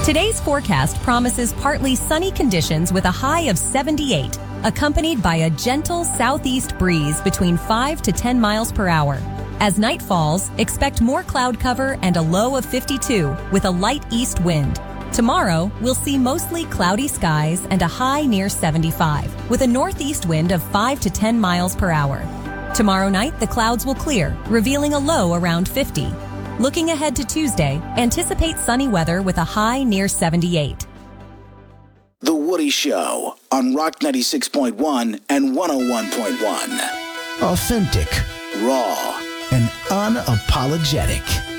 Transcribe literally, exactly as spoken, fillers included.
Today's forecast promises partly sunny conditions with a high of seventy-eight, accompanied by a gentle southeast breeze between five to ten miles per hour. As night falls, expect more cloud cover and a low of fifty-two with a light east wind. Tomorrow, we'll see mostly cloudy skies and a high near seventy-five, with a northeast wind of five to ten miles per hour. Tomorrow night, the clouds will clear, revealing a low around fifty. Looking ahead to Tuesday, anticipate sunny weather with a high near seventy-eight. The Woody Show on Rock ninety-six point one and one oh one point one. Authentic, Raw, and unapologetic.